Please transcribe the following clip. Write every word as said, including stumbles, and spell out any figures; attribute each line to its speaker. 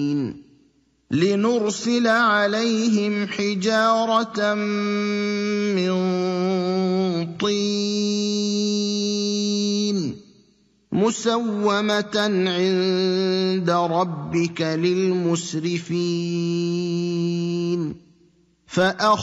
Speaker 1: لنرسل عليهم حجارة من طين مسومة عند ربك للمسرفين فأخ